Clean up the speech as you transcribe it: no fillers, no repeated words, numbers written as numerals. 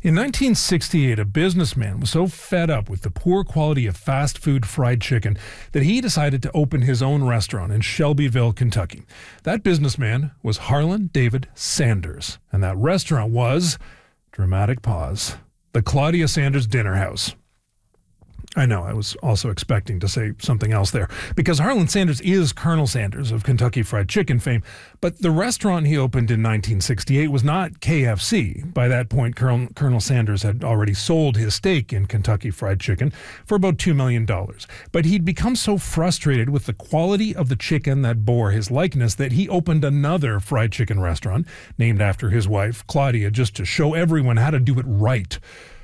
In 1968, a businessman was so fed up with the poor quality of fast food fried chicken that he decided to open his own restaurant in Shelbyville, Kentucky. That businessman was Harlan David Sanders, and that restaurant was, dramatic pause, the Claudia Sanders Dinner House. I know, I was also expecting to say something else there, because Harlan Sanders is Colonel Sanders of Kentucky Fried Chicken fame, but the restaurant he opened in 1968 was not KFC. By that point, Colonel Sanders had already sold his stake in Kentucky Fried Chicken for about $2 million. But he'd become so frustrated with the quality of the chicken that bore his likeness that he opened another fried chicken restaurant named after his wife, Claudia, just to show everyone how to do it right.